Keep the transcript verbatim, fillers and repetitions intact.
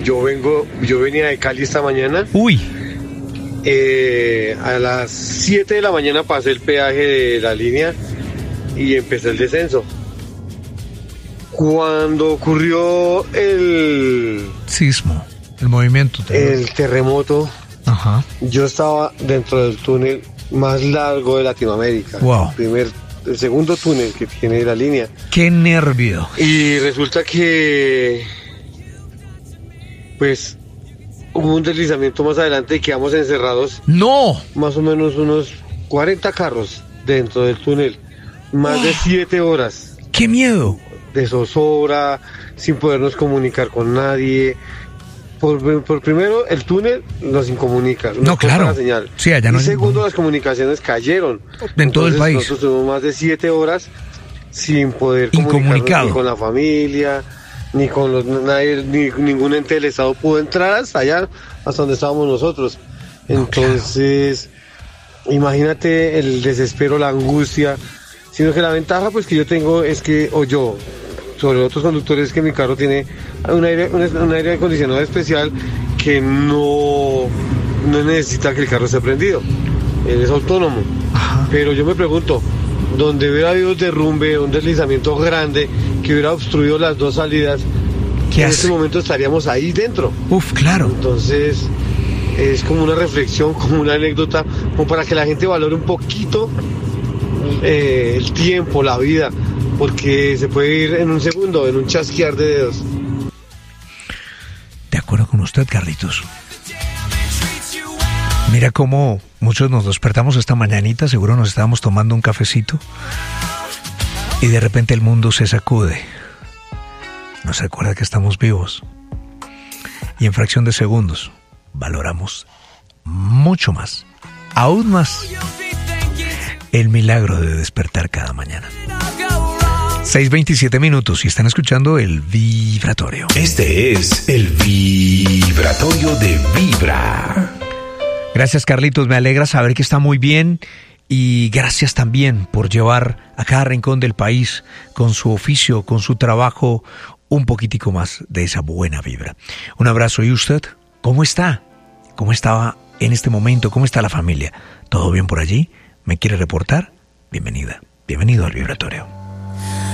yo vengo, yo venía de Cali esta mañana. Uy. Eh, a las siete de la mañana pasé el peaje de la línea y empecé el descenso. Cuando ocurrió el sismo, el movimiento, el terremoto, ajá, yo estaba dentro del túnel más largo de Latinoamérica. Wow. El primer, el segundo túnel que tiene la línea. ¡Qué nervio! Y resulta que, pues, hubo un deslizamiento más adelante y quedamos encerrados. ¡No! Más o menos unos cuarenta carros dentro del túnel. Más de siete horas. ¡Qué miedo! De zozobra, sin podernos comunicar con nadie. Por, por primero, el túnel nos incomunica. Nos no, claro. La señal. Sí, allá no y hay... segundo, las comunicaciones cayeron. En Entonces, todo el país. Nosotros tuvimos más de siete horas sin poder comunicarnos ni con la familia, ni con los, nadie, ni ningún ente del Estado pudo entrar hasta allá, hasta donde estábamos nosotros. Entonces, no, claro. Imagínate el desespero, la angustia. Sino que la ventaja pues que yo tengo es que, o yo, sobre otros conductores, es que mi carro tiene un aire, un, un aire acondicionado especial que no, no necesita que el carro esté prendido. Él es autónomo. Ajá. Pero yo me pregunto, donde hubiera habido un derrumbe, un deslizamiento grande que hubiera obstruido las dos salidas, ¿qué en hace? este momento estaríamos ahí dentro. Uf, claro. Entonces, es como una reflexión, como una anécdota, como para que la gente valore un poquito eh, el tiempo, la vida, porque se puede ir en un segundo, en un chasquear de dedos. De acuerdo con usted, Carlitos. Mira cómo muchos nos despertamos esta mañanita, seguro nos estábamos tomando un cafecito y de repente el mundo se sacude. Nos recuerda que estamos vivos y en fracción de segundos valoramos mucho más, aún más, el milagro de despertar cada mañana. seis veintisiete minutos y están escuchando el Vibratorio. Este es el Vibratorio de Vibra. Gracias, Carlitos, me alegra saber que está muy bien y gracias también por llevar a cada rincón del país con su oficio, con su trabajo, un poquitico más de esa buena vibra. Un abrazo. ¿Y usted? ¿Cómo está? ¿Cómo estaba en este momento? ¿Cómo está la familia? ¿Todo bien por allí? ¿Me quiere reportar? Bienvenida, bienvenido al Vibratorio.